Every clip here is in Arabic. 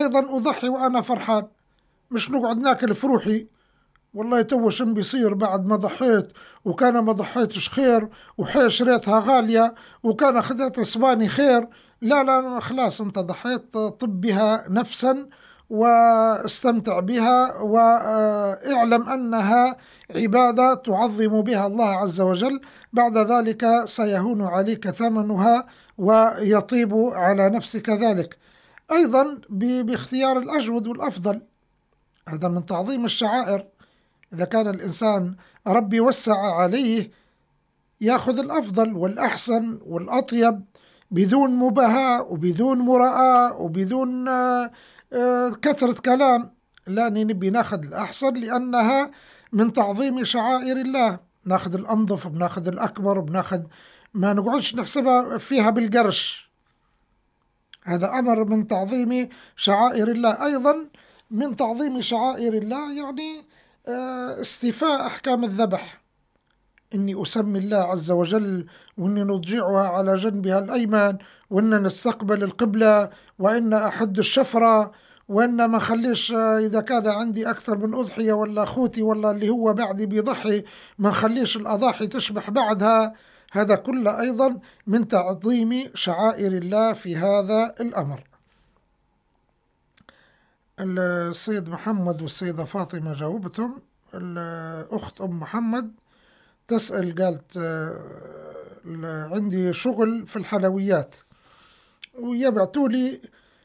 أيضا أضحي وأنا فرحان، مش نقعد ناكل في روحي والله تو شن بيصير بعد ما ضحيت، وكان ما ضحيتش خير، وحي شريتها غالية، وكان أخذت إسباني خير. لا لا، خلاص أنت ضحيت، طب بها نفسا واستمتع بها، واعلم أنها عبادة تعظم بها الله عز وجل، بعد ذلك سيهون عليك ثمنها ويطيب على نفسك ذلك. أيضا باختيار الأجود والأفضل، هذا من تعظيم الشعائر. إذا كان الإنسان ربي وسع عليه يأخذ الأفضل والأحسن والأطيب بدون مباهاة وبدون مراءة وبدون كثرة كلام. لا، نبي ناخذ الأحسن لأنها من تعظيم شعائر الله. ناخذ الأنظف، بناخذ الأكبر، بناخذ، ما نقعدش نحسبها فيها بالقرش. هذا أمر من تعظيم شعائر الله. أيضا من تعظيم شعائر الله يعني استيفاء أحكام الذبح، إني أسمي الله عز وجل، وإني نضجعها على جنبها الأيمن، وإن نستقبل القبلة، وإن أحد الشفرة، وإن ما خليش إذا كان عندي أكثر من أضحية ولا أخوتي ولا اللي هو بعدي بيضحي ما خليش الأضاحي تشبح بعدها. هذا كله أيضا من تعظيم شعائر الله في هذا الأمر. السيد محمد والسيدة فاطمة جاوبتهم. الأخت أم محمد تسأل، قالت عندي شغل في الحلويات ويبعتوا لي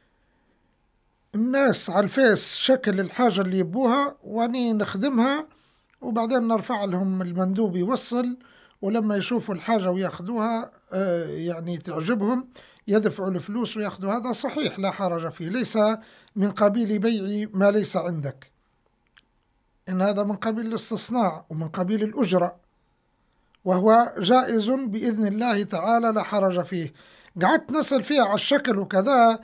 الناس على الفيس شكل الحاجة اللي يبوها واني نخدمها، وبعدين نرفع لهم المندوب يوصل، ولما يشوفوا الحاجة وياخدوها يعني تعجبهم يدفعوا الفلوس وياخدوا. هذا صحيح لا حرج فيه، ليس من قبيل بيع ما ليس عندك، إن هذا من قبيل الاستصناع ومن قبيل الأجرة، وهو جائز بإذن الله تعالى لا حرج فيه. قعدت نسأل فيها على الشكل وكذا،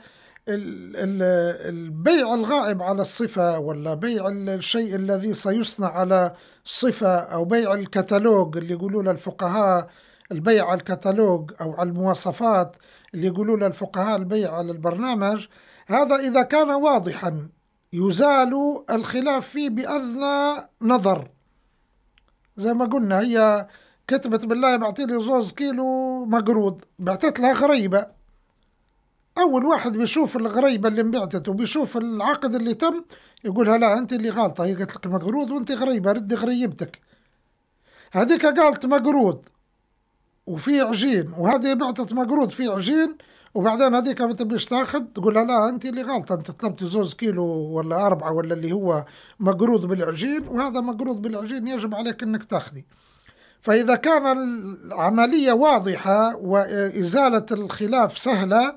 البيع الغائب على الصفة، ولا بيع الشيء الذي سيصنع على الصفة، أو بيع الكتالوج اللي يقولوا له الفقهاء البيع على الكتالوج، أو على المواصفات اللي يقولوا له الفقهاء البيع على البرنامج. هذا إذا كان واضحا يزال الخلاف فيه بأذنى نظر. زي ما قلنا، هي كتبت بالله بعطي لي 2 كيلو مقروض، بعتت لها غريبة. أول واحد بيشوف الغريبة اللي انبعتت وبيشوف العقد اللي تم يقولها لا أنت اللي غلطة، هي قالت لك مقروض وأنت غريبة، ردي غريبتك. هذيك قالت مقروض وفي عجين، وهذه بعتت مقروض في عجين، وبعدين هذيك ما تبيش تاخذ تقولها لا أنت اللي غلطة، أنت طلبت 2 كيلو ولا 4 ولا اللي هو مقروض بالعجين، وهذا مقروض بالعجين يجب عليك أنك تاخذي. فإذا كان العملية واضحة وإزالة الخلاف سهلة،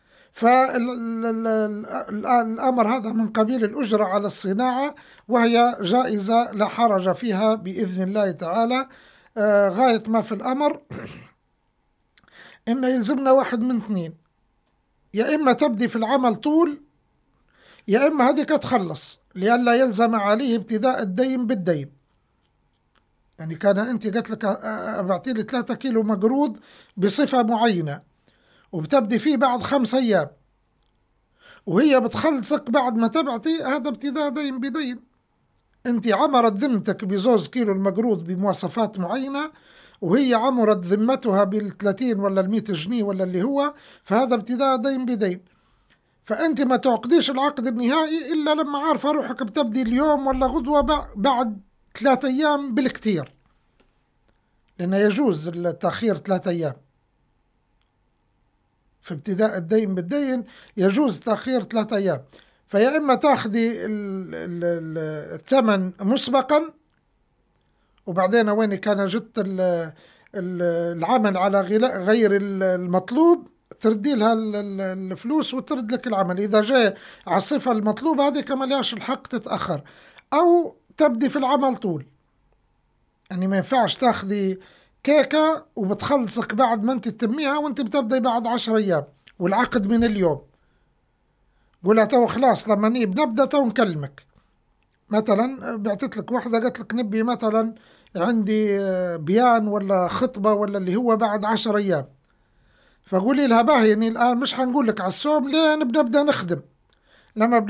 فالأمر هذا من قبيل الأجرة على الصناعة، وهي جائزة لا حرج فيها بإذن الله تعالى. غاية ما في الأمر إن يلزمنا واحد من 2، يا إما تبدي في العمل طول، يا إما هذيك تخلص لئلا يلزم عليه ابتداء الدين بالدين. يعني كان أنت قلت لك أبعتي لي 3 كيلو مقروض بصفة معينة، وبتبدي فيه بعد 5 أيام، وهي بتخلصك بعد ما تبعتي، هذا ابتداء دين بدين. أنت عمرت ذمتك ب2 كيلو المقروض بمواصفات معينة، وهي عمرت ذمتها بال30 ولا 100 جنيه ولا اللي هو، فهذا ابتداء دين بدين. فأنت ما تعقديش العقد النهائي إلا لما عارفة روحك بتبدي اليوم ولا غدوة بعد 3 أيام بالكتير، لأنه يجوز التأخير 3 أيام في ابتداء الدين بالدين، يجوز تأخير 3 أيام. فيا إما تاخذي الثمن مسبقا، وبعدين وين كان جدت العمل على غير المطلوب تردي لها الفلوس وترد لك العمل. إذا جاء على الصفة المطلوبة هذه كما لهاش الحق تتأخر، أو تبدي في العمل طول. يعني ما ينفعش تاخذي كيكة وبتخلصك بعد ما انت تتميها وانت بتبدأ بعد 10 أيام والعقد من اليوم، قولها تو خلاص لما بنبدأ تو نكلمك. مثلا بعتت لك واحدة قالت لك نبي مثلا عندي بيان ولا خطبة ولا اللي هو بعد 10 أيام، فقولي لها باهي يعني الآن مش هنقول لك على الصوم لين بنبدأ نخدم. لما